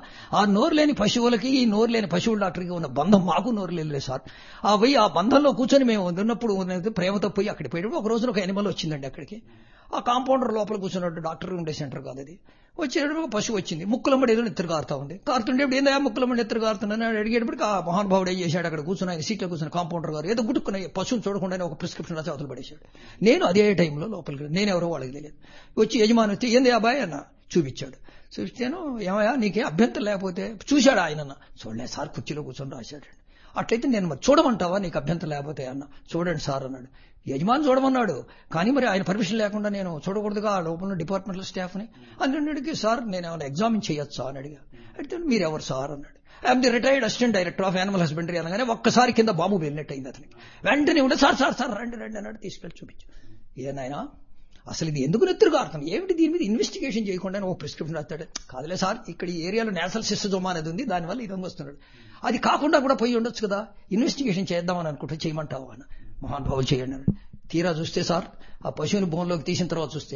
ఆ నోరు లేని పశువులకి ఈ నోరు లేని పశువుల డాక్టర్కి ఉన్న బంధం మాకు నోరు లేదు సార్. ఆ బంధంలో కూర్చొని మేము ఉన్నప్పుడు ప్రేమతో పోయి అక్కడికి పోయేటప్పుడు ఒక రోజున ఒక ఎనిమల్ వచ్చిందండి అక్కడికి. ఆ కాంపౌండర్ లోపల కూర్చున్నట్టు డాక్టర్ ఉండే సెంటర్ కాదు అది. వచ్చేటప్పుడు పశువు వచ్చింది, ముక్కులమ్మడి ఏదో నెత్తురు కారుతా ఉంది. కారుతుండేప్పుడు ఏందా ముక్కులమ్మడి నెత్తురు కారుతుందని అడిగేటప్పటికి ఆ మహానుభావుడు ఏం చేశాడు, అక్కడ కూర్చుని ఆయన సీట్లో కూర్చున్న కాంపౌండర్ గారు ఏదో గుట్టుకున్న పశువుని చూడకుండా ఒక ప్రిస్క్రిప్షన్ రాసి అవతలు పడేశాడు. నేను అదే టైంలో లోపలికి నేనెవరో వాళ్ళకి తెలియదు. వచ్చి యజమాని వచ్చి ఏంది అబ్బాయి అన్న చూపించాడు. చూపిస్తాను, ఏమయ్యా నీకే అభ్యంతరం లేకపోతే చూశాడు ఆయన. చూడలే సార్, కుర్చీలో కూర్చొని రాశాడు. అట్లయితే నేను మరి చూడమంటావా నీకు అభ్యంతరం లేకపోతే అన్న. చూడండి సార్ అన్నాడు. యజమాని చూడమన్నాడు, కానీ మరి ఆయన పర్మిషన్ లేకుండా నేను చూడకూడదుగా ఆ లోపల డిపార్ట్మెంటల్ స్టాఫ్ని. అందుకడికి సార్ నేను ఏమైనా ఎగ్జామిన్ చేయొచ్చా అని అడిగా. అయితే మీరెవరు సార్ అన్నాడు. I'm the retired assistant director of animal husbandry అనగానే ఒక్కసారి కింద బాంబు వెళ్ళినట్టు అయింది అతనికి. వెంటనే ఉండే సార్ సార్ సార్ రండి రండి అన్నాడు. తీసుకెళ్ళి చూపించు. ఏనాయనా అసలు ఇది ఎందుకు నెత్తురుగా అర్థం ఏమిటి, దీని మీద ఇన్వెస్టిగేషన్ చేయకుండా ఒక ప్రిస్క్రిప్షన్ రాస్తాడు. కాదులే సార్, ఇక్కడ ఈ ఏరియాలో నేషనల్ సిస్టజోమా అనేది ఉంది, దానివల్ల ఇదంగా వస్తున్నాడు. అది కాకుండా కూడా పోయి ఉండొచ్చు కదా, ఇన్వెస్టిగేషన్ చేద్దామని అనుకుంటే చేయమంటావా అన్న. మహానుభావులు చేయండి అన్నాడు. తీరా చూస్తే సార్ ఆ పశువుని బోన్లోకి తీసిన తర్వాత చూస్తే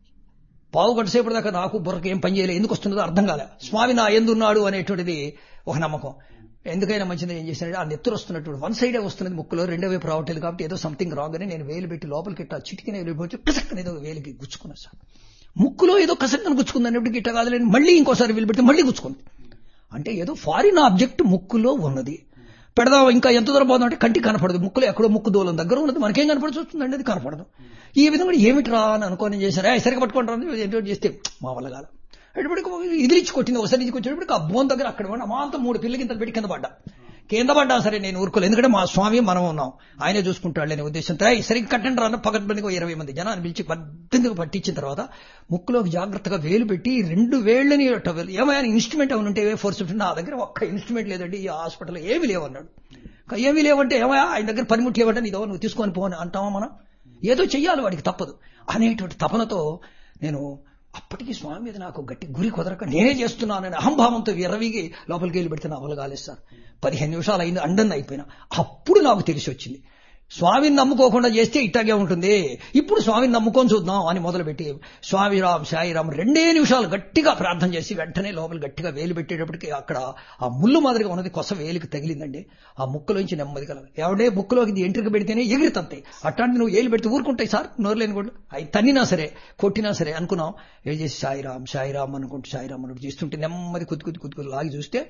పావు గంట సేపటి దాకా నాకు బుర్రకి ఏం పని చేయలేదు. ఎందుకు వస్తున్నదో అర్థం కాలే. స్వామి నా ఎందున్నాడు అనేటువంటిది ఒక నమ్మకం. ఎందుకైనా మంచిది ఏం చేసినాడు, ఆ నెత్తురు వస్తున్నట్టు వన్ సైడే వస్తున్నది ముక్కులో, రెండో వైపు రావట్లేదు. కాబట్టి ఏదో సంథింగ్ రాంగ్ అని నేను వేలు పెట్టి లోపలికి ఇట్లా చిటికిన వెళ్ళిపోవచ్చు కసక్కన ఏదో వేలికి గుచ్చుకున్నాను సార్. ముక్కులో ఏదో కసక్కన గుచ్చుకుంది అనేప్పటికి ఇట్లా కాదులేని మళ్ళీ ఇంకోసారి వేలు పెడితే మళ్ళీ గుచ్చుకుంది. అంటే ఏదో ఫారిన్ ఆబ్జెక్ట్ ముక్కులో ఉన్నది. పెడదాం ఇంకా ఎంత దూరం పోదాం అంటే కంటికి కనపడదు. ముక్కులో ఎక్కడో ముక్కు దూలం దగ్గర ఉన్నది, మనకేం కనపడి చూస్తుందండి, అది కనపడదు. ఈ విధంగా ఏమిట్రా అని అనుకోని చేశారు. సరిగ్గా పట్టుకుంటారు ఏంటో చేస్తే మా వల్ల కాదు. అటుపడికి ఇదిలిచ్చి కొట్టింది. ఒకసారి ఇది కొట్టేటప్పటికి ఆ బోన్ దగ్గర అక్కడ అమాంతం 3 పిల్ల గింతలు పెట్టి కింద పడ్డా సరే నేను ఊరుకోలేదు. ఎందుకంటే మా స్వామి మనం ఉన్నాం, ఆయనే చూసుకుంటాడు అనే ఉద్దేశంతో సరిగ్గా కట్టండి రాన్న పగడ్బందిగా 20 మంది జనాన్ని పిలిచి పద్దెందుకు పట్టించిన తర్వాత ముక్కులోకి జాగ్రత్తగా వేలు పెట్టి 2 వేళ్లని ఏమైనా ఇన్స్ట్రుమెంట్ ఏమైనా ఉంటే ఫోర్స్ నా దగ్గర ఒక్క ఇన్స్ట్రుమెంట్ లేదండి, ఈ హాస్పిటల్లో ఏమీ లేవన్నాడు. ఏమీ లేవంటే ఏమయ్యా ఆయన దగ్గర పనిముట్లు లేవంటే నీదో నువ్వు తీసుకొని పోని అంటావా మనం. ఏదో చెయ్యాలి వాడికి తప్పదు అనేటువంటి తపనతో నేను అప్పటికి స్వామి మీద నాకు గట్టి గురి కుదరక నేనే చేస్తున్నానని అహంభావంతో విర్రవీగి లోపలికి వెళ్ళి పెడితే నా వల్ల కాలేదు సార్. 15 నిమిషాలు అయింది, అండన్ అయిపోయినా. అప్పుడు నాకు తెలిసి వచ్చింది స్వామిని నమ్ముకోకుండా చేస్తే ఇట్టాగే ఉంటుంది, ఇప్పుడు స్వామిని నమ్ముకొని చూద్దాం అని మొదలుపెట్టి స్వామిరామ్ సాయిరామ్ 2 నిమిషాలు గట్టిగా ప్రార్థన చేసి వెంటనే లోపల గట్టిగా వేలు పెట్టేటప్పటికి అక్కడ ఆ ముళ్ళు మాదిరిగా ఉన్నది కొస వేలికి తగిలిందండి. ఆ ముక్కులోంచి నెమ్మది కల ఎవడే ముక్కులోకి ఎంట్రిక పెడితేనే ఎగిరితంతాయి, అట్లాంటి నువ్వు వేలు పెడితే ఊరుకుంటాయి సార్. నోరులేని కూడా అవి తన్నినా సరే కొట్టినా సరే అనుకున్నాం. ఏం చేసి సాయిరామ్ సాయిరామ్ అనుకుంటూ సాయిరామ్ అనుకుంటూ చేస్తుంటే నెమ్మది కుద్దు లాగి చూస్తే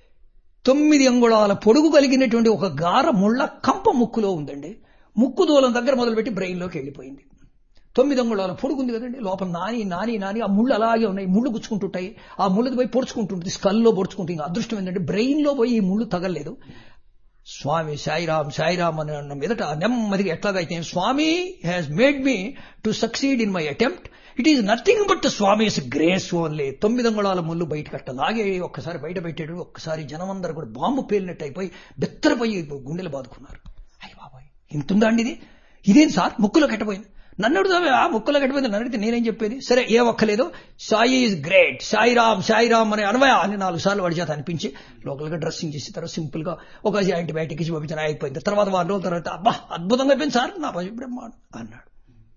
9 అంగుళాల పొడుగు కలిగినటువంటి ఒక గార ముళ్ళ కంప ముక్కులో ఉందండి. ముక్కు దూలం దగ్గర మొదలుపెట్టి బ్రెయిన్లోకి వెళ్ళిపోయింది. 9 అంగుళాల పొడుగు ఉంది కదండి, లోపల నాని ఆ ముళ్ళు అలాగే ఉన్నాయి. ముళ్ళు గుచ్చుకుంటుంటాయి, ఆ ముళ్ళది పోయి పొడుచుకుంటుంటుంది, స్కల్లో పొడుచుకుంటుంది. అదృష్టం ఏంటంటే బ్రెయిన్లో పోయి ఈ ముళ్ళు తగలలేదు. స్వామి సాయిరామ్ సాయిరామ్ అన్న మీదట నెమ్మదిగా ఎట్లాగైతే స్వామి has made me to succeed in my attempt, it is nothing but Swami's grace only. 9 అంగుళాల ముళ్ళు బయట కట్టలాగే ఒక్కసారి బయట పెట్టాడు. ఒక్కసారి జనమందరూ కూడా బాంబు పేలినట్టు అయిపోయి బెత్తరపోయి గుండెలు బాదుకున్నారు. అయ్య బాబాయ్ ఇంతుందా అండి ఇదేం సార్ ముక్కులో కట్టపోయింది. నన్ను అడుగుతావే ఆ ముక్కులో కట్టపోయింది, నన్ను అడిగితే నేనేం చెప్పేది. సరే ఏ ఒక్కలేదు, సాయి ఈజ్ గ్రేట్ సాయిరామ్ సాయిరామ్ అనే అనవయ అని 4 సార్లు వాడి చేత అనిపించి లోకల్గా డ్రెస్సింగ్ చేసి తర్వాత సింపుల్ గా ఒక యాంటీబయాటిక్ ఇచ్చి పంపించిన అయిపోయింది. తర్వాత 4 రోజుల తర్వాత అబ్బా అద్భుతంగా అయిపోయింది సార్ నా బ్రహ్మాండం అన్నాడు.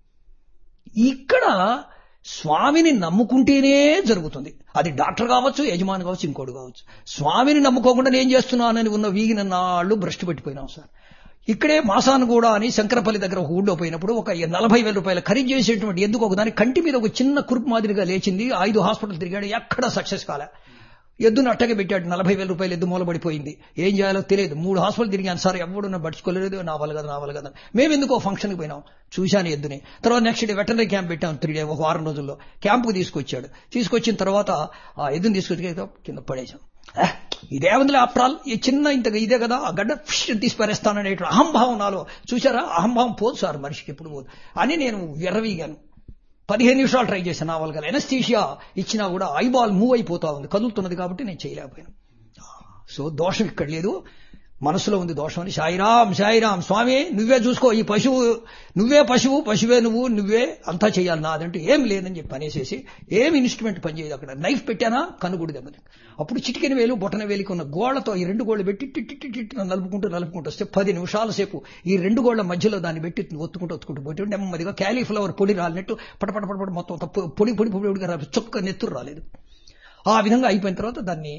ఇక్కడ స్వామిని నమ్ముకుంటేనే జరుగుతుంది. అది డాక్టర్ కావచ్చు, యజమాని కావచ్చు, ఇంకోటి కావచ్చు. స్వామిని నమ్ముకోకుండా నేను చేస్తున్నానని ఉన్న వీగిన నాళ్ళు భ్రష్టు పెట్టిపోయినాం సార్. ఇక్కడే మాసానుగూడ అని శంకరపల్లి దగ్గర ఒక ఊళ్ళో పోయినప్పుడు ఒక 40,000 రూపాయలు ఖరీదు చేసేటువంటి ఎందుకు ఒక దాని కంటి మీద ఒక చిన్న కురుపు మాదిరిగా లేచింది. 5 హాస్పిటల్ తిరిగాడు, ఎక్కడా సక్సెస్ కాలే. ఎద్దును అట్టగా పెట్టాడు, 40,000 రూపాయలు ఎద్దు మూలబడిపోయింది. ఏం చేయాలో తెలియదు. 3 హాస్పిటల్ తిరిగాను సార్, ఎవడు నా పట్టుకోలేదు. నా వల్ల కదా మేము ఎందుకో ఫంక్షన్కి పోయినాం, చూశాను ఎద్దుని. తర్వాత నెక్స్ట్ డే వెటర్నరీ క్యాంప్ పెట్టాం 3 days, ఒక 6 రోజుల్లో క్యాంపుకు తీసుకొచ్చాడు. తీసుకొచ్చిన తర్వాత ఆ ఎద్దుని తీసుకొచ్చి కింద పడేశాం. ఇదేముందిలే ఆఫ్టర్ ఈ చిన్న ఇంతగా ఇదే కదా ఆ గడ్డ తీసి పారేస్తాననే అహంభావం నాలో. చూసారా అహంభావం పోదు సార్ మనిషికి ఎప్పుడు పోదు అని నేను విర్రవీగాను. 15 నిమిషాలు ట్రై చేశాను. నా వాళ్ళ ఎనస్థీషియా ఇచ్చినా కూడా ఐబాల్ మూవ్ అయిపోతా ఉంది, కదులుతున్నది కాబట్టి నేను చేయలేకపోయాను. సో దోషం ఇక్కడ లేదు, మనసులో ఉంది దోషం అని. సాయిరామ్ సాయిరామ్ స్వామి నువ్వే చూసుకో, ఈ పశువు నువ్వే పశువే నువ్వే అంతా చేయాలి, నాదంటే ఏం లేదని చెప్పి అనేసేసి ఏమి ఇన్స్ట్రుమెంట్ పనిచేయదు. అక్కడ నైఫ్ పెట్టానా కనుగుడి దెబ్బతి. అప్పుడు చిటికెన వేలు బొటన వేలికి ఉన్న గోళ్లతో ఈ 2 గోళ్లు పెట్టి టిట్టి నలుపుకుంటూ వస్తే 10 నిమిషాల సేపు ఈ 2 గోళ్ల మధ్యలో దాన్ని పెట్టి ఒత్తుకుంటూ పోతే నెమ్మదిగా క్యాలీఫ్లవర్ పొడి రాలినట్టు పటపట మొత్తం పొడి చుక్క నెత్తురు రాలేదు. ఆ విధంగా అయిపోయిన తర్వాత దాన్ని